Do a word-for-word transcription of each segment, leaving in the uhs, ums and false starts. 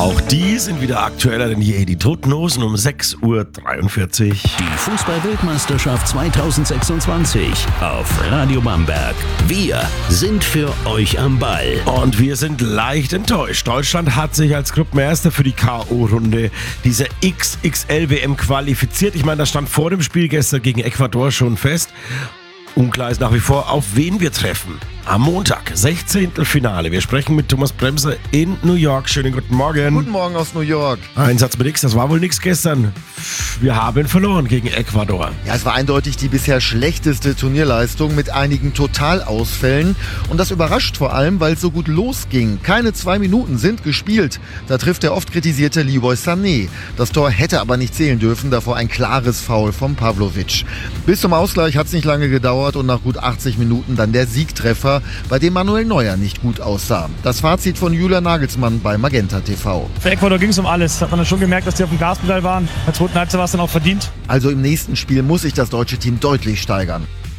Auch die sind wieder aktueller denn je. Die Toten Hosen um sechs Uhr dreiundvierzig. Die Fußball-Weltmeisterschaft zweitausendsechsundzwanzig auf Radio Bamberg. Wir sind für euch am Ball. Und wir sind leicht enttäuscht. Deutschland hat sich als Gruppenerster für die K O-Runde dieser X X L-W M qualifiziert. Ich meine, das stand vor dem Spiel gestern gegen Ecuador schon fest. Unklar ist nach wie vor, auf wen wir treffen. Am Montag, sechzehnte Finale. Wir sprechen mit Thomas Bremser in New York. Schönen guten Morgen. Guten Morgen aus New York. Ein Satz mit X, das war wohl nichts gestern. Wir haben verloren gegen Ecuador. Ja, es war eindeutig die bisher schlechteste Turnierleistung mit einigen Totalausfällen. Und das überrascht vor allem, weil es so gut losging. Keine zwei Minuten sind gespielt. Da trifft der oft kritisierte Leroy Sané. Das Tor hätte aber nicht zählen dürfen, davor ein klares Foul von Pavlovic. Bis zum Ausgleich hat es nicht lange gedauert und nach gut achtzig Minuten dann der Siegtreffer, bei dem Manuel Neuer nicht gut aussah. Das Fazit von Julian Nagelsmann bei Magenta T V. Für Ecuador ging es um alles. Hat man dann schon gemerkt, dass die auf dem Gaspedal waren. In der zweiten Halbzeit war es dann auch verdient. Also im nächsten Spiel muss sich das deutsche Team deutlich steigern.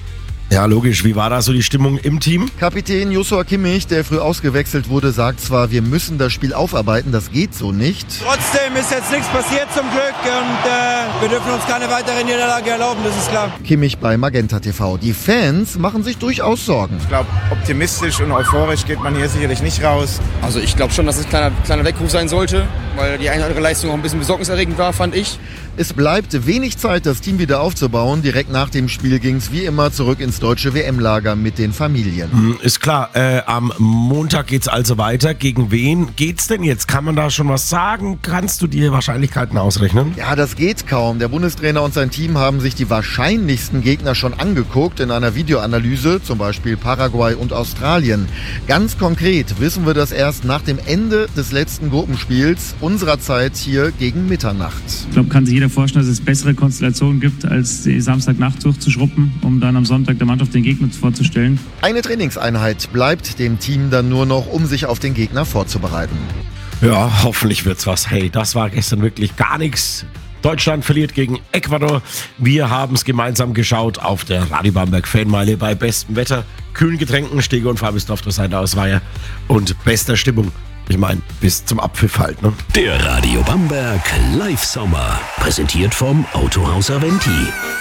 Ja, logisch. Wie war da so die Stimmung im Team? Kapitän Joshua Kimmich, der früh ausgewechselt wurde, sagt zwar, wir müssen das Spiel aufarbeiten, das geht so nicht. Trotzdem ist jetzt nichts passiert zum Glück und äh, wir dürfen uns keine weitere Niederlage erlauben, das ist klar. Kimmich bei Magenta T V. Die Fans machen sich durchaus Sorgen. Ich glaube, optimistisch und euphorisch geht man hier sicherlich nicht raus. Also ich glaube schon, dass es ein kleiner, kleiner Weckruf sein sollte, weil die eine oder andere Leistung auch ein bisschen besorgniserregend war, fand ich. Es bleibt wenig Zeit, das Team wieder aufzubauen. Direkt nach dem Spiel ging es wie immer zurück ins deutsche W M-Lager mit den Familien. Ist klar, äh, am Montag geht's also weiter. Gegen wen geht's denn jetzt? Kann man da schon was sagen? Kannst du dir Wahrscheinlichkeiten ausrechnen? Ja, das geht kaum. Der Bundestrainer und sein Team haben sich die wahrscheinlichsten Gegner schon angeguckt in einer Videoanalyse, zum Beispiel Paraguay und Australien. Ganz konkret wissen wir das erst nach dem Ende des letzten Gruppenspiels unserer Zeit hier gegen Mitternacht. Ich glaube, kann sich jeder vorstellen, dass es bessere Konstellationen gibt, als die Samstagnacht durchzuschruppen, um dann am Sonntag der Mannschaft den Gegner vorzustellen. Eine Trainingseinheit bleibt dem Team dann nur noch, um sich auf den Gegner vorzubereiten. Ja, hoffentlich wird's was. Hey, das war gestern wirklich gar nichts. Deutschland verliert gegen Ecuador. Wir haben es gemeinsam geschaut auf der Radio Bamberg Fanmeile bei bestem Wetter, kühlen Getränken, Stege und Fabisdorf der Seite aus Weiher und bester Stimmung. Ich meine, bis zum Abpfiff halt, ne? Der Radio Bamberg Live-Sommer. Präsentiert vom Autohaus Aventi.